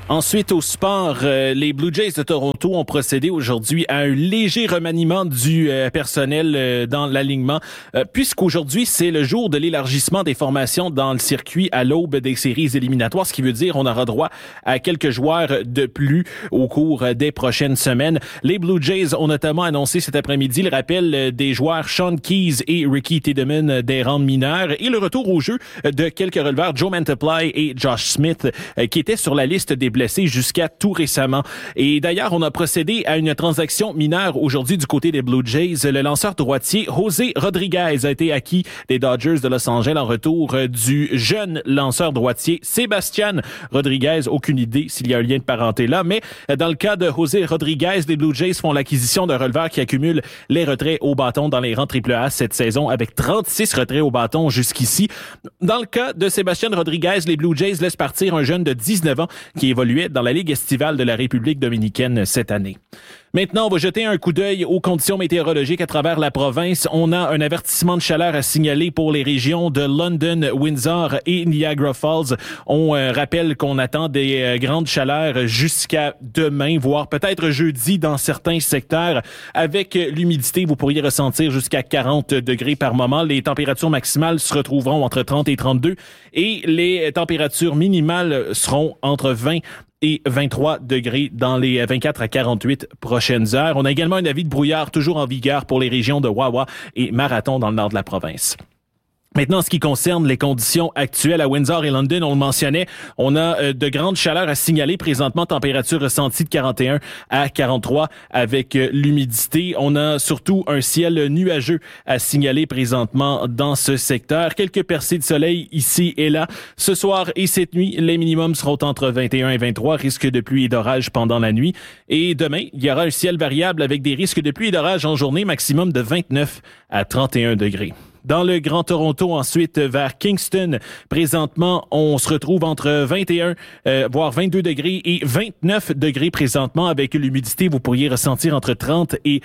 Ensuite, au sport, les Blue Jays de Toronto ont procédé aujourd'hui à un léger remaniement du personnel dans l'alignement, puisqu'aujourd'hui, c'est le jour de l'élargissement des formations dans le circuit à l'aube des séries éliminatoires, ce qui veut dire qu'on aura droit à quelques joueurs de plus au cours des prochaines semaines. Les Blue Jays ont notamment annoncé cet après-midi le rappel des joueurs Sean Keys et Ricky Tiedemann des rangs mineurs et le retour au jeu de quelques releveurs, Joe Mantiply et Josh Smith, qui étaient sur la liste des blessés jusqu'à tout récemment. Et d'ailleurs, on a procédé à une transaction mineure aujourd'hui du côté des Blue Jays. Le lanceur droitier José Rodriguez a été acquis des Dodgers de Los Angeles en retour du jeune lanceur droitier Sebastián Rodriguez. Aucune idée s'il y a un lien de parenté là, mais dans le cas de José Rodriguez, les Blue Jays font l'acquisition d'un releveur qui accumule les retraits au bâton dans les rangs AAA cette saison avec 36 retraits au bâton jusqu'ici. Dans le cas de Sebastián Rodriguez, les Blue Jays laissent partir un jeune de 19 ans qui évoluait dans la Ligue estivale de la République dominicaine cette année. Maintenant, on va jeter un coup d'œil aux conditions météorologiques à travers la province. On a un avertissement de chaleur à signaler pour les régions de London, Windsor et Niagara Falls. On rappelle qu'on attend des grandes chaleurs jusqu'à demain, voire peut-être jeudi dans certains secteurs. Avec l'humidité, vous pourriez ressentir jusqu'à 40 degrés par moment. Les températures maximales se retrouveront entre 30 et 32 et les températures minimales seront entre 20 et 23 degrés dans les 24 à 48 prochaines heures. On a également un avis de brouillard toujours en vigueur pour les régions de Wawa et Marathon dans le nord de la province. Maintenant, en ce qui concerne les conditions actuelles à Windsor et London, on le mentionnait, on a de grandes chaleurs à signaler. Présentement, température ressentie de 41 à 43 avec l'humidité. On a surtout un ciel nuageux à signaler présentement dans ce secteur. Quelques percées de soleil ici et là. Ce soir et cette nuit, les minimums seront entre 21 et 23, risque de pluie et d'orage pendant la nuit. Et demain, il y aura un ciel variable avec des risques de pluie et d'orage en journée, maximum de 29 à 31 degrés. Dans le Grand Toronto, ensuite, vers Kingston, présentement, on se retrouve entre 21, voire 22 degrés et 29 degrés présentement. Avec l'humidité, vous pourriez ressentir entre 30 et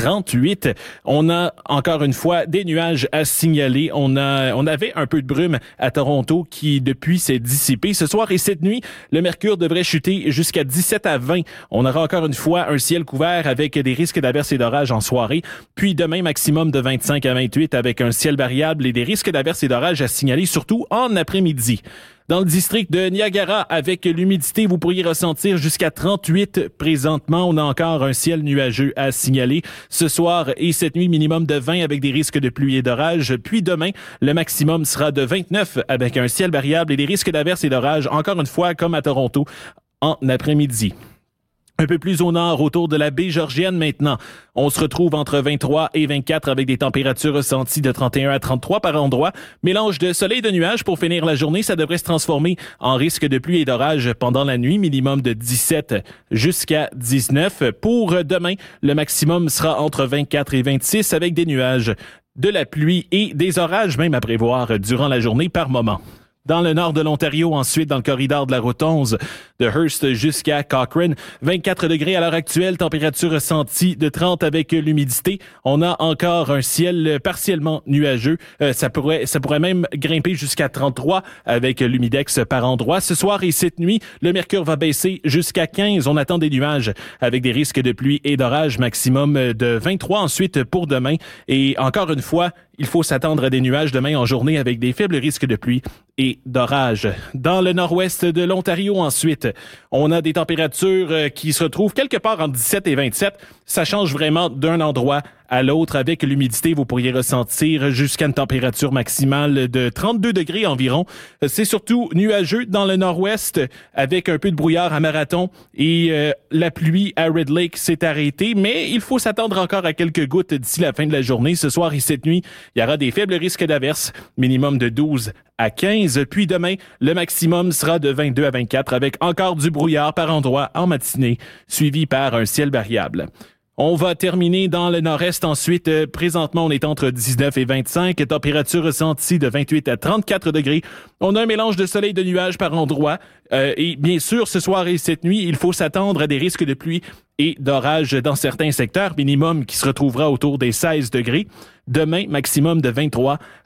38. On a, encore une fois, des nuages à signaler. On avait un peu de brume à Toronto qui, depuis, s'est dissipé. Ce soir et cette nuit, le mercure devrait chuter jusqu'à 17 à 20. On aura encore une fois un ciel couvert avec des risques d'averses et d'orages en soirée. Puis demain, maximum de 25 à 28 avec un ciel variable et des risques d'averses et d'orages à signaler, surtout en après-midi. Dans le district de Niagara, avec l'humidité, vous pourriez ressentir jusqu'à 38 présentement. On a encore un ciel nuageux à signaler. Ce soir et cette nuit, minimum de 20 avec des risques de pluie et d'orage. Puis demain, le maximum sera de 29 avec un ciel variable et des risques d'averses et d'orages, encore une fois, comme à Toronto, en après-midi. Un peu plus au nord, autour de la baie Georgienne maintenant, on se retrouve entre 23 et 24 avec des températures ressenties de 31 à 33 par endroit. Mélange de soleil et de nuages pour finir la journée, ça devrait se transformer en risque de pluie et d'orage pendant la nuit, minimum de 17 jusqu'à 19. Pour demain, le maximum sera entre 24 et 26 avec des nuages, de la pluie et des orages même à prévoir durant la journée par moment. Dans le nord de l'Ontario, ensuite, dans le corridor de la route 11, de Hearst jusqu'à Cochrane. 24 degrés à l'heure actuelle, température ressentie de 30 avec l'humidité. On a encore un ciel partiellement nuageux. Ça pourrait même grimper jusqu'à 33 avec l'humidex par endroit. Ce soir et cette nuit, le mercure va baisser jusqu'à 15. On attend des nuages avec des risques de pluie et d'orage, maximum de 23 ensuite pour demain. Et encore une fois, il faut s'attendre à des nuages demain en journée avec des faibles risques de pluie et d'orage. Dans le nord-ouest de l'Ontario, ensuite, on a des températures qui se retrouvent quelque part entre 17 et 27. Ça change vraiment d'un endroit à l'autre. Avec l'humidité, vous pourriez ressentir jusqu'à une température maximale de 32 degrés environ. C'est surtout nuageux dans le nord-ouest avec un peu de brouillard à Marathon et la pluie à Red Lake s'est arrêtée, mais il faut s'attendre encore à quelques gouttes d'ici la fin de la journée. Ce soir et cette nuit, il y aura des faibles risques d'averses, minimum de 12 à 15. Puis demain, le maximum sera de 22 à 24 avec encore du brouillard par endroits en matinée, suivi par un ciel variable. On va terminer dans le nord-est ensuite. Présentement, on est entre 19 et 25. Température ressentie de 28 à 34 degrés. On a un mélange de soleil et de nuages par endroit. Et bien sûr, ce soir et cette nuit, il faut s'attendre à des risques de pluie et d'orage dans certains secteurs. Minimum qui se retrouvera autour des 16 degrés. Demain, maximum de 23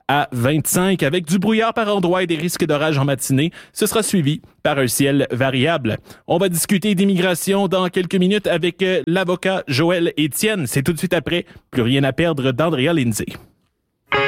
à 25 avec du brouillard par endroits et des risques d'orage en matinée. Ce sera suivi par un ciel variable. On va discuter d'immigration dans quelques minutes avec l'avocat Joël Étienne. C'est tout de suite après. Plus rien à perdre d'Andrea Lindsay.